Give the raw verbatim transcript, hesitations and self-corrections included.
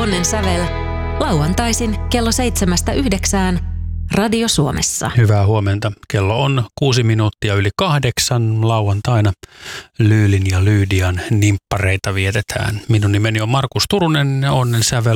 Onnen sävel lauantaisin kello seitsemästä yhdeksään Radio Suomessa. Hyvää huomenta. Kello on kuusi minuuttia yli kahdeksan. Lauantaina Lyylin ja Lyydian nimppareita vietetään. Minun nimeni on Markus Turunen. Onnen sävel